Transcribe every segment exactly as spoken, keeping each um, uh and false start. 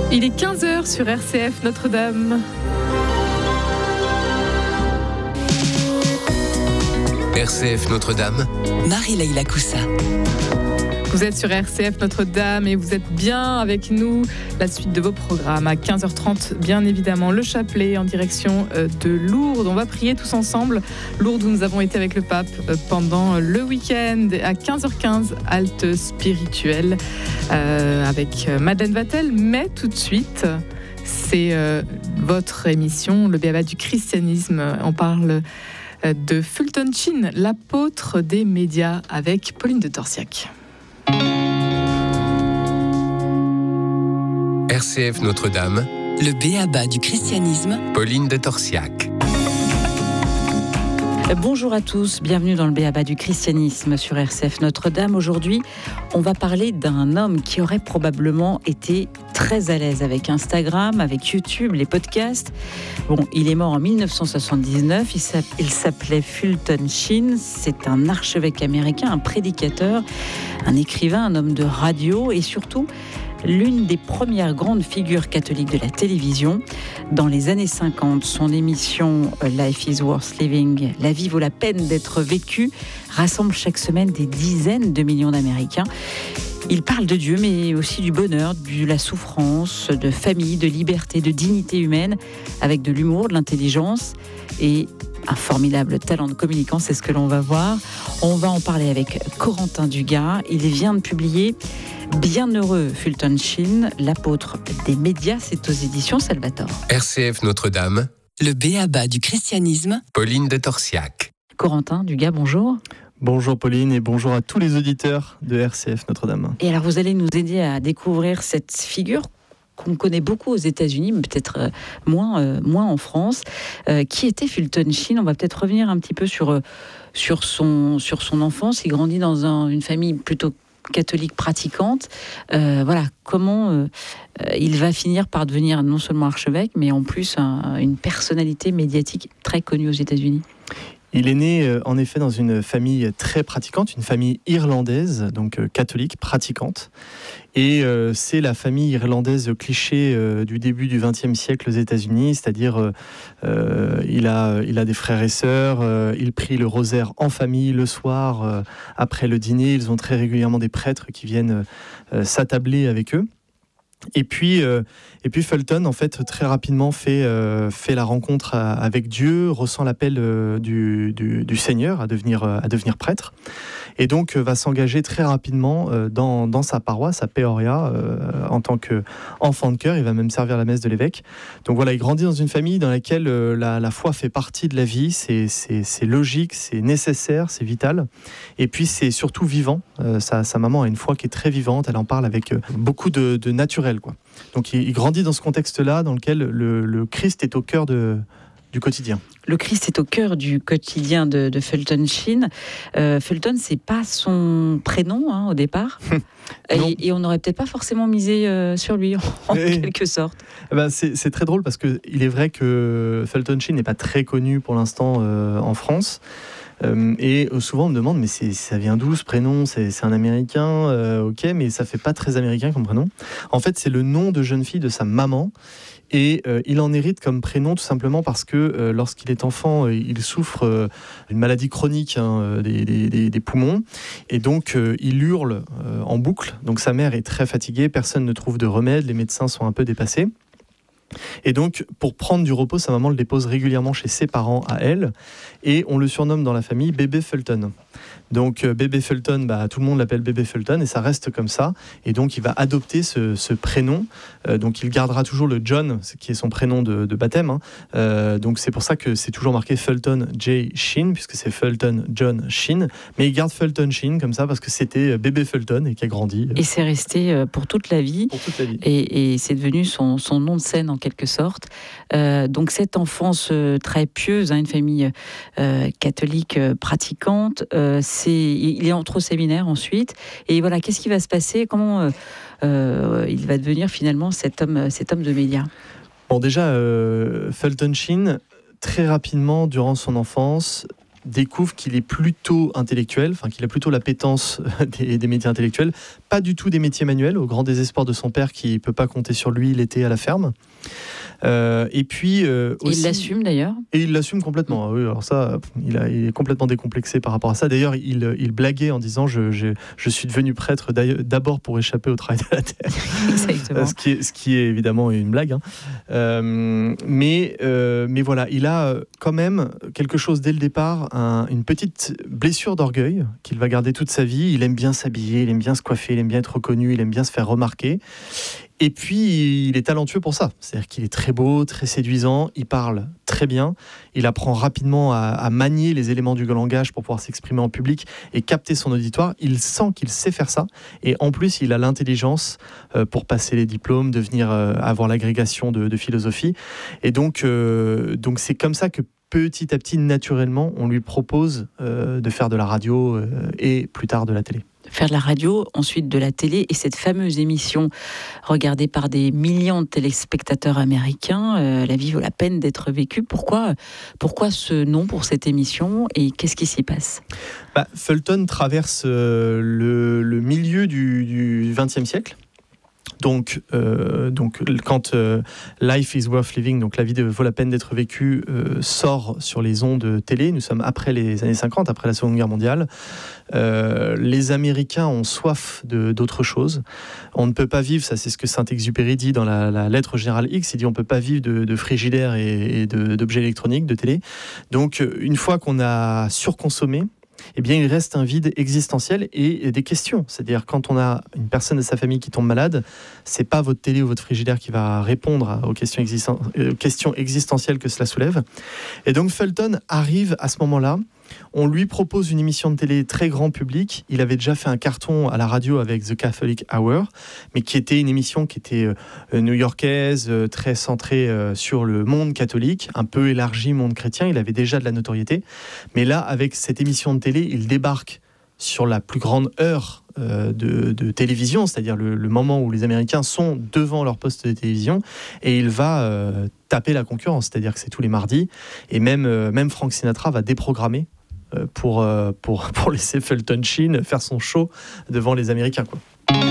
Il est quinze heures sur R C F Notre-Dame. R C F Notre-Dame, Marie-Leila Coussa. Vous êtes sur R C F Notre-Dame et vous êtes bien avec nous. La suite de vos programmes à quinze heures trente, bien évidemment, le chapelet en direction de Lourdes. On va prier tous ensemble. Lourdes, où nous avons été avec le pape pendant le week-end. À quinze heures quinze, halte spirituelle euh, avec Madeleine Vatel. Mais tout de suite, c'est euh, votre émission, le béaba du christianisme. On parle de Fulton Sheen, l'apôtre des médias, avec Pauline de Torsiac. R C F Notre-Dame, le béaba du christianisme, Pauline de Torsiac. Bonjour à tous, bienvenue dans le béaba du christianisme sur R C F Notre-Dame. Aujourd'hui, on va parler d'un homme qui aurait probablement été très à l'aise avec Instagram, avec YouTube, les podcasts. Bon, il est mort en dix-neuf cent soixante-dix-neuf, il s'appelait Fulton Sheen, c'est un archevêque américain, un prédicateur, un écrivain, un homme de radio et surtout l'une des premières grandes figures catholiques de la télévision. Dans les années cinquante, son émission Life is worth living, la vie vaut la peine d'être vécue, rassemble chaque semaine des dizaines de millions d'Américains. Il parle de Dieu, mais aussi du bonheur, de la souffrance, de famille, de liberté, de dignité humaine, avec de l'humour, de l'intelligence et un formidable talent de communicant, c'est ce que l'on va voir. On va en parler avec Corentin Dugas. Il vient de publier Bienheureux Fulton Sheen, l'apôtre des médias, c'est aux éditions Salvator. R C F Notre-Dame, le béaba du christianisme, Pauline de Torsiac. Corentin Dugas, bonjour. Bonjour Pauline et bonjour à tous les auditeurs de R C F Notre-Dame. Et alors vous allez nous aider à découvrir cette figure qu'on connaît beaucoup aux États-Unis, mais peut-être euh, moins, euh, moins en France. Euh, qui était Fulton Sheen ? On va peut-être revenir un petit peu sur, euh, sur, son, sur son enfance. Il grandit dans un, une famille plutôt catholique pratiquante. Euh, voilà, comment euh, il va finir par devenir non seulement archevêque, mais en plus un, une personnalité médiatique très connue aux États-Unis. Il est né euh, en effet dans une famille très pratiquante, une famille irlandaise, donc euh, catholique, pratiquante. Et euh, c'est la famille irlandaise cliché euh, du début du vingtième siècle aux États-Unis, c'est-à-dire euh, euh, il, a, il a des frères et sœurs, euh, il prie le rosaire en famille le soir, euh, après le dîner. Ils ont très régulièrement des prêtres qui viennent euh, s'attabler avec eux. Et puis, euh, et puis Fulton, en fait, très rapidement fait, euh, fait la rencontre à, avec Dieu, ressent l'appel euh, du, du, du Seigneur à devenir, euh, à devenir prêtre, et donc euh, va s'engager très rapidement euh, dans, dans sa paroisse à Peoria euh, en tant qu'enfant de cœur. Il va même servir la messe de l'évêque. Donc voilà, il grandit dans une famille dans laquelle euh, la, la foi fait partie de la vie. C'est, c'est, c'est logique, c'est nécessaire, c'est vital. Et puis c'est surtout vivant. Euh, sa, sa maman a une foi qui est très vivante. Elle en parle avec euh, beaucoup de, de naturel. Quoi. Donc il, il grandit dans ce contexte-là dans lequel le, le Christ est au cœur de, du quotidien. Le Christ est au cœur du quotidien de, de Fulton Sheen. Euh, Fulton, c'est pas son prénom hein, au départ, et, et on n'aurait peut-être pas forcément misé euh, sur lui en et, quelque sorte. Eh ben c'est, c'est très drôle parce que il est vrai que Fulton Sheen n'est pas très connu pour l'instant euh, en France. Euh, et souvent on me demande mais c'est, ça vient d'où ce prénom, c'est, c'est un américain, euh, ok, mais ça fait pas très américain comme prénom. En fait c'est le nom de jeune fille de sa maman. Et euh, il en hérite comme prénom tout simplement parce que euh, lorsqu'il est enfant, euh, il souffre euh, d'une maladie chronique hein, des, des, des poumons. Et donc, euh, il hurle euh, en boucle. Donc, sa mère est très fatiguée, personne ne trouve de remède, les médecins sont un peu dépassés. Et donc, pour prendre du repos, sa maman le dépose régulièrement chez ses parents à elle. Et on le surnomme dans la famille Bébé Fulton. Donc euh, bébé Fulton, bah, tout le monde l'appelle bébé Fulton et ça reste comme ça. Et donc il va adopter ce, ce prénom. Euh, donc il gardera toujours le John, qui est son prénom de, de baptême. Hein. Euh, donc c'est pour ça que c'est toujours marqué Fulton J. Sheen, puisque c'est Fulton John Sheen. Mais il garde Fulton Sheen comme ça parce que c'était bébé Fulton et qui a grandi. Et c'est resté pour toute la vie. Pour toute la vie. Et, et c'est devenu son, son nom de scène en quelque sorte. Euh, donc cette enfance très pieuse, hein, une famille euh, catholique euh, pratiquante, euh, c'est, il est entré au séminaire ensuite. Et voilà, qu'est-ce qui va se passer ? Comment euh, euh, il va devenir finalement cet homme, cet homme de médias ? Bon, déjà, euh, Fulton Sheen, très rapidement, durant son enfance, découvre qu'il est plutôt intellectuel, enfin qu'il a plutôt l'appétence des, des métiers intellectuels, pas du tout des métiers manuels, au grand désespoir de son père qui ne peut pas compter sur lui l'été à la ferme. Euh, et puis euh, aussi, il l'assume d'ailleurs. Et il l'assume complètement. Oui, alors ça, il, a, il est complètement décomplexé par rapport à ça. D'ailleurs, il, il blaguait en disant je, je, je suis devenu prêtre d'abord pour échapper au travail de la terre. Exactement. ce, qui est, ce qui est évidemment une blague. Hein. Euh, mais, euh, mais voilà, il a quand même quelque chose dès le départ, un, une petite blessure d'orgueil qu'il va garder toute sa vie. Il aime bien s'habiller, il aime bien se coiffer, il aime bien être reconnu, il aime bien se faire remarquer. Et puis, il est talentueux pour ça. C'est-à-dire qu'il est très beau, très séduisant, il parle très bien, il apprend rapidement à, à manier les éléments du langage pour pouvoir s'exprimer en public et capter son auditoire. Il sent qu'il sait faire ça. Et en plus, il a l'intelligence euh, pour passer les diplômes, devenir, euh, avoir l'agrégation de, de philosophie. Et donc, euh, donc, c'est comme ça que petit à petit, naturellement, on lui propose euh, de faire de la radio euh, et plus tard de la télé. Faire de la radio, ensuite de la télé, et cette fameuse émission regardée par des millions de téléspectateurs américains, euh, La vie vaut la peine d'être vécue. Pourquoi, pourquoi ce nom pour cette émission et qu'est-ce qui s'y passe ? bah, Fulton traverse euh, le, le milieu du vingtième siècle. Donc, euh, donc quand euh, Life is Worth Living, donc La vie vaut la peine d'être vécue, euh, sort sur les ondes télé, nous sommes après les années cinquante, après la Seconde Guerre mondiale, euh, les Américains ont soif de, d'autre chose. On ne peut pas vivre, ça c'est ce que Saint-Exupéry dit dans la, la lettre Générale X, il dit on ne peut pas vivre de, de frigidaire et, et de, d'objets électroniques, de télé. Donc une fois qu'on a surconsommé, eh bien, il reste un vide existentiel et des questions. C'est-à-dire, quand on a une personne de sa famille qui tombe malade, c'est pas votre télé ou votre frigidaire qui va répondre aux questions, existen- euh, questions existentielles que cela soulève. Et donc, Fulton arrive à ce moment-là. On lui propose une émission de télé très grand public. Il avait déjà fait un carton à la radio avec The Catholic Hour, mais qui était une émission qui était euh, new-yorkaise, euh, très centrée euh, sur le monde catholique, un peu élargi monde chrétien. Il avait déjà de la notoriété. Mais là, avec cette émission de télé, il débarque sur la plus grande heure euh, de, de télévision, c'est-à-dire le, le moment où les Américains sont devant leur poste de télévision, et il va euh, taper la concurrence, c'est-à-dire que c'est tous les mardis, et même, euh, même Frank Sinatra va déprogrammer Pour, pour, pour laisser Fulton Sheen faire son show devant les Américains, quoi.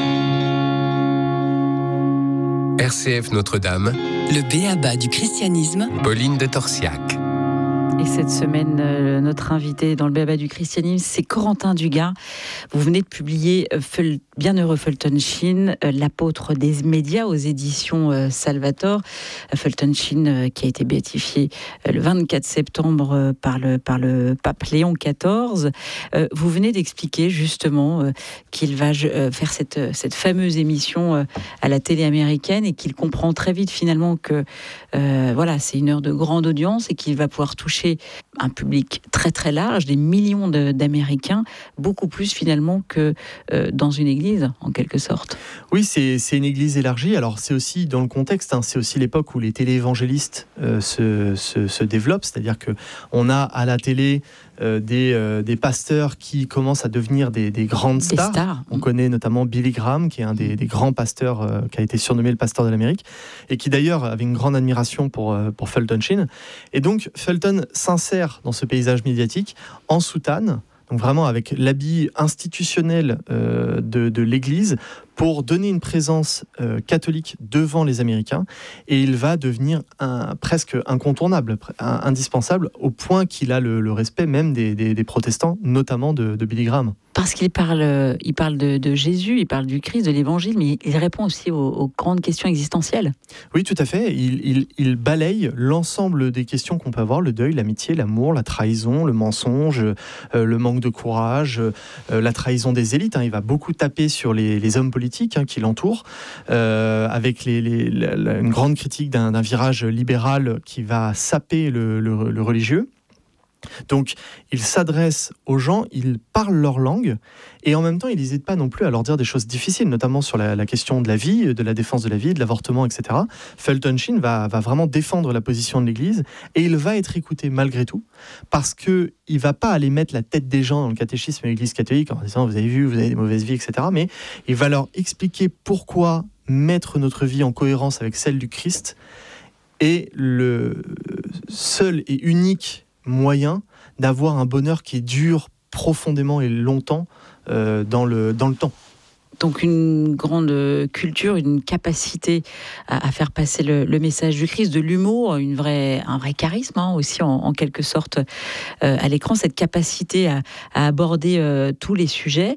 R C F Notre-Dame, le B A B A du christianisme, Pauline de Torsiac. Et cette semaine, euh, notre invité dans le B A B A du christianisme, c'est Corentin Dugas. Vous venez de publier euh, Ful- Bienheureux Fulton Sheen, euh, l'apôtre des médias aux éditions euh, Salvator. Euh, Fulton Sheen euh, qui a été béatifié euh, le vingt-quatre septembre euh, par, le, par le pape Léon quatorze. Euh, vous venez d'expliquer justement euh, qu'il va euh, faire cette, cette fameuse émission euh, à la télé américaine et qu'il comprend très vite finalement que euh, voilà, c'est une heure de grande audience et qu'il va pouvoir toucher un public très très large, des millions de, d'Américains, beaucoup plus finalement que euh, dans une église, en quelque sorte. Oui, c'est, c'est une église élargie. Alors c'est aussi dans le contexte, hein, c'est aussi l'époque où les téléévangélistes euh, se, se, se développent, c'est-à-dire qu'on a à la télé euh, des, euh, des pasteurs qui commencent à devenir des, des grandes stars. Des stars. On connaît notamment Billy Graham, qui est un des, des grands pasteurs, euh, qui a été surnommé le pasteur de l'Amérique, et qui d'ailleurs avait une grande admiration pour, euh, pour Fulton Sheen. Et donc Fulton s'insère dans ce paysage médiatique en soutane, donc vraiment avec l'habit institutionnel euh, de, de l'Église, pour donner une présence euh, catholique devant les Américains, et il va devenir un, presque incontournable, un, indispensable, au point qu'il a le, le respect même des, des, des protestants, notamment de, de Billy Graham. Parce qu'il parle, il parle de, de Jésus, il parle du Christ, de l'Évangile, mais il répond aussi aux, aux grandes questions existentielles. Oui, tout à fait. Il, il, il balaye l'ensemble des questions qu'on peut avoir, le deuil, l'amitié, l'amour, la trahison, le mensonge, euh, le manque de courage, euh, la trahison des élites. Hein. Il va beaucoup taper sur les, les hommes politiques Hein, qui l'entourent, euh, avec les, les, la, une grande critique d'un, d'un virage libéral qui va saper le, le, le religieux. Donc, il s'adresse aux gens, il parle leur langue, et en même temps, il n'hésite pas non plus à leur dire des choses difficiles, notamment sur la, la question de la vie, de la défense de la vie, de l'avortement, et cetera. Fulton Sheen va, va vraiment défendre la position de l'Église, et il va être écouté malgré tout, parce qu'il ne va pas aller mettre la tête des gens dans le catéchisme de l'Église catholique en disant « vous avez vu, vous avez des mauvaises vies, et cetera » Mais il va leur expliquer pourquoi mettre notre vie en cohérence avec celle du Christ est le seul et unique moyen d'avoir un bonheur qui dure profondément et longtemps euh, dans, le, dans le temps. Donc une grande culture, une capacité à, à faire passer le, le message du Christ, de l'humour, une vraie, un vrai charisme hein, aussi en, en quelque sorte euh, à l'écran, cette capacité à, à aborder euh, tous les sujets.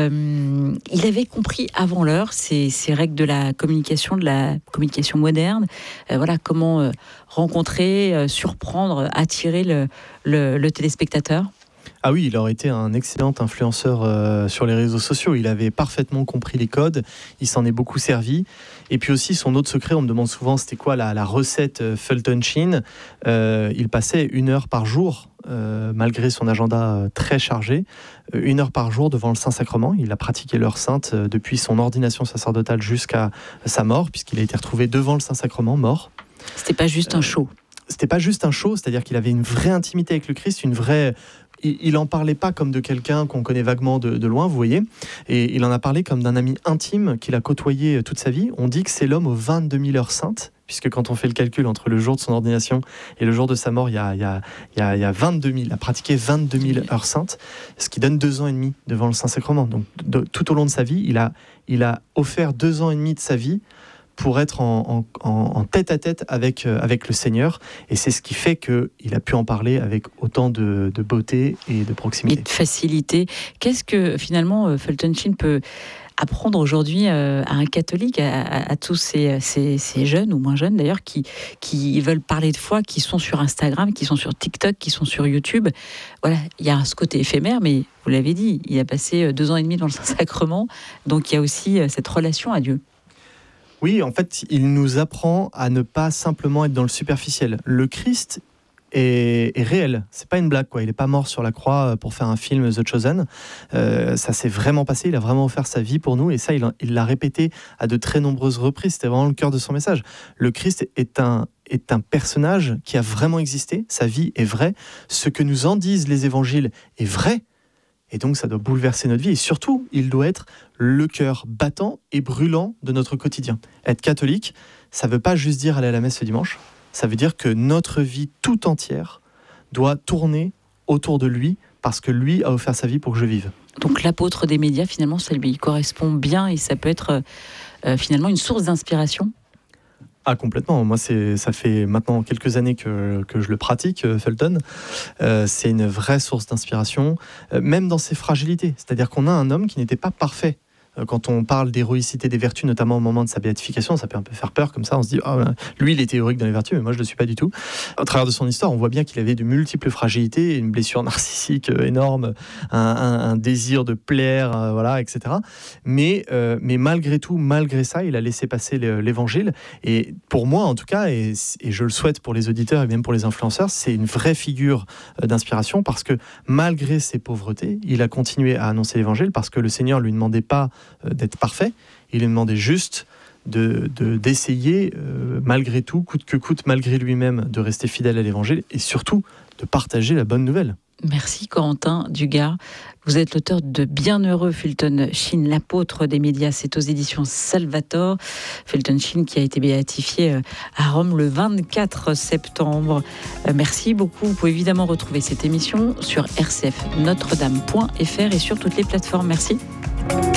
Euh, il avait compris avant l'heure ces, ces règles de la communication, de la communication moderne. Euh, voilà comment euh, rencontrer, euh, surprendre, attirer le, le, le téléspectateur. Ah oui, il aurait été un excellent influenceur euh, sur les réseaux sociaux. Il avait parfaitement compris les codes, il s'en est beaucoup servi. Et puis aussi, son autre secret, on me demande souvent, c'était quoi la, la recette euh, Fulton Sheen. euh, Il passait une heure par jour, euh, malgré son agenda euh, très chargé, euh, une heure par jour devant le Saint-Sacrement. Il a pratiqué l'heure sainte euh, depuis son ordination sacerdotale jusqu'à sa mort, puisqu'il a été retrouvé devant le Saint-Sacrement, mort. C'était pas juste un show. Euh, c'était pas juste un show, c'est-à-dire qu'il avait une vraie intimité avec le Christ, une vraie... Il n'en parlait pas comme de quelqu'un qu'on connaît vaguement de, de loin, vous voyez, et il en a parlé comme d'un ami intime qu'il a côtoyé toute sa vie. On dit que c'est l'homme aux vingt-deux mille heures saintes, puisque quand on fait le calcul entre le jour de son ordination et le jour de sa mort, il y a, il y a, il y a, il y a vingt-deux mille, il a pratiqué vingt-deux mille heures saintes, ce qui donne deux ans et demi devant le Saint-Sacrement. Donc de, tout au long de sa vie, il a, il a offert deux ans et demi de sa vie pour être en, en, en tête-à-tête avec, euh, avec le Seigneur. Et c'est ce qui fait qu'il a pu en parler avec autant de, de beauté et de proximité. Et de facilité. Qu'est-ce que finalement Fulton Sheen peut apprendre aujourd'hui euh, à un catholique, à, à, à tous ces, ces, ces jeunes, ou moins jeunes d'ailleurs, qui, qui veulent parler de foi, qui sont sur Instagram, qui sont sur TikTok, qui sont sur YouTube. Voilà, il y a ce côté éphémère, mais vous l'avez dit, il a passé deux ans et demi dans le Saint-Sacrement, donc il y a aussi cette relation à Dieu. Oui, en fait, il nous apprend à ne pas simplement être dans le superficiel. Le Christ est, est réel, c'est pas une blague, quoi. Il n'est pas mort sur la croix pour faire un film The Chosen. Euh, ça s'est vraiment passé, il a vraiment offert sa vie pour nous, et ça, il, il l'a répété à de très nombreuses reprises. C'était vraiment le cœur de son message. Le Christ est un, est un personnage qui a vraiment existé, sa vie est vraie, ce que nous en disent les évangiles est vrai. Et donc, ça doit bouleverser notre vie. Et surtout, il doit être le cœur battant et brûlant de notre quotidien. Être catholique, ça ne veut pas juste dire aller à la messe ce dimanche. Ça veut dire que notre vie tout entière doit tourner autour de lui, parce que lui a offert sa vie pour que je vive. Donc, l'apôtre des médias, finalement, ça lui correspond bien et ça peut être euh, finalement une source d'inspiration. Ah, complètement. Moi, c'est, ça fait maintenant quelques années que, que je le pratique, euh, Fulton. Euh, c'est une vraie source d'inspiration, euh, même dans ses fragilités. C'est-à-dire qu'on a un homme qui n'était pas parfait. Euh, quand on parle d'héroïcité des vertus, notamment au moment de sa béatification, ça peut un peu faire peur comme ça. On se dit, oh, lui, il était héroïque dans les vertus, mais moi, je ne le suis pas du tout. Au travers de son histoire, on voit bien qu'il avait de multiples fragilités, une blessure narcissique énorme, un, un, un désir de plaire, euh, voilà, et cetera. Mais, euh, mais malgré tout, malgré ça, il a laissé passer l'évangile. Et pour moi, en tout cas, et, et je le souhaite pour les auditeurs et même pour les influenceurs, c'est une vraie figure d'inspiration, parce que malgré ses pauvretés, il a continué à annoncer l'évangile, parce que le Seigneur ne lui demandait pas d'être parfait, il lui demandait juste de, de, d'essayer, euh, malgré tout, coûte que coûte, malgré lui-même, de rester fidèle à l'évangile, et surtout de partager la bonne nouvelle. Merci Corentin Dugard. Vous êtes l'auteur de Bienheureux Fulton Sheen, l'apôtre des médias. C'est aux éditions Salvator. Fulton Sheen qui a été béatifié à Rome le vingt-quatre septembre. Merci beaucoup. Vous pouvez évidemment retrouver cette émission sur r c f notre dame point f r et sur toutes les plateformes. Merci.